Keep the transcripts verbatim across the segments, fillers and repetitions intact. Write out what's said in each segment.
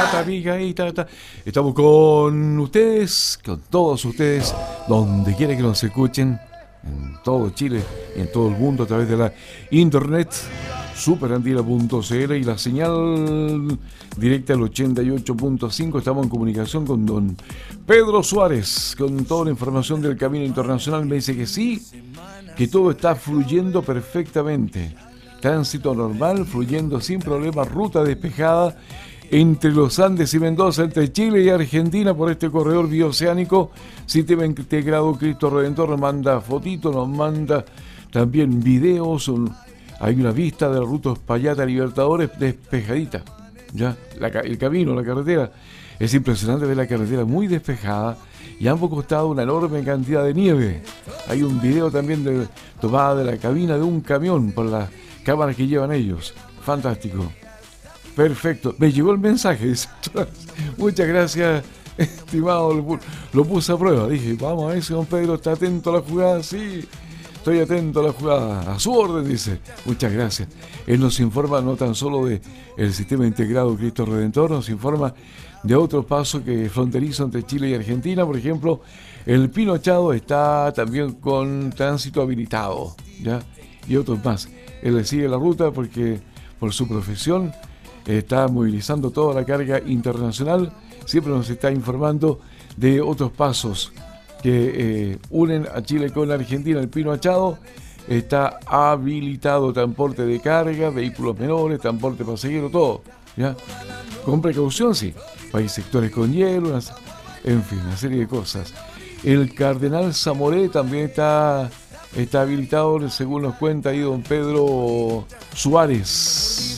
ta, amiga, ahí, ta, ta. Estamos con ustedes, con todos ustedes, donde quiera que nos escuchen, en todo Chile y en todo el mundo a través de la internet, superandina punto c l y la señal directa al ochenta y ocho punto cinco. Estamos en comunicación con don Pedro Suárez, con toda la información del Camino Internacional. Me dice que sí, que todo está fluyendo perfectamente. Tránsito normal, fluyendo sin problemas, ruta despejada entre los Andes y Mendoza, entre Chile y Argentina por este corredor bioceánico. Sistema integrado Cristo Redentor nos manda fotitos, nos manda también videos. Un, hay una vista de la ruta Uspallata Libertadores despejadita. Ya, la, el camino, la carretera. Es impresionante ver la carretera muy despejada y a ambos costados una enorme cantidad de nieve. Hay un video también de, tomada de la cabina de un camión por las cámaras que llevan ellos. Fantástico. Perfecto. Me llegó el mensaje. Muchas gracias, estimado. Lo, lo puse a prueba. Dije, vamos a ver si don Pedro está atento a la jugada. Sí, estoy atento a la jugada. A su orden, dice. Muchas gracias. Él nos informa no tan solo de el sistema integrado Cristo Redentor, nos informa de otros pasos que fronterizan entre Chile y Argentina. Por ejemplo, el Pino Achado está también con tránsito habilitado, ¿ya? Y otros más. Él le sigue la ruta porque por su profesión está movilizando toda la carga internacional. Siempre nos está informando de otros pasos que eh, unen a Chile con Argentina. El Pino Achado está habilitado, transporte de carga, vehículos menores, transporte pasajero, todo, ¿ya? Con precaución, sí. Hay sectores con hielo, unas, en fin, una serie de cosas. El Cardenal Zamoré también está, está habilitado, según nos cuenta ahí don Pedro Suárez.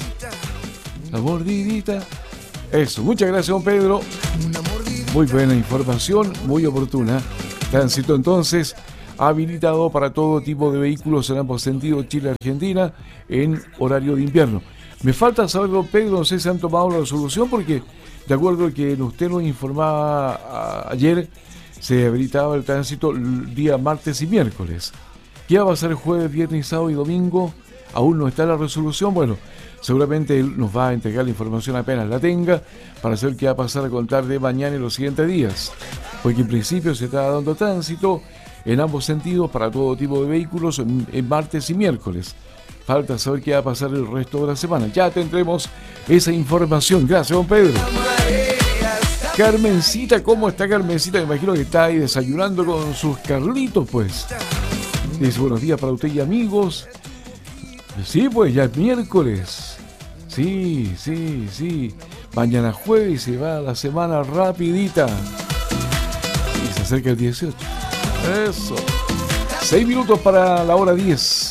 La mordidita. Eso, muchas gracias, don Pedro. Muy buena información, muy oportuna. Tránsito entonces habilitado para todo tipo de vehículos en ambos sentidos, Chile-Argentina, en horario de invierno. Me falta saber, don Pedro, no sé si han tomado la resolución, porque de acuerdo a que usted nos informaba a, ayer, se habilitaba el tránsito el día martes y miércoles. ¿Qué va a pasar el jueves, viernes, sábado y domingo? Aún no está la resolución. Bueno, seguramente él nos va a entregar la información apenas la tenga para saber qué va a pasar a contar de mañana y los siguientes días. Porque en principio se está dando tránsito en ambos sentidos para todo tipo de vehículos en, en martes y miércoles. Falta saber qué va a pasar el resto de la semana. Ya tendremos esa información. Gracias, don Pedro. Carmencita, ¿cómo está Carmencita? Me imagino que está ahí desayunando con sus Carlitos, pues. Dice, buenos días para usted y amigos. Sí, pues ya es miércoles. Sí, sí, sí. Mañana jueves y se va la semana rapidita. Y se acerca el dieciocho. Eso. Seis minutos para la hora diez.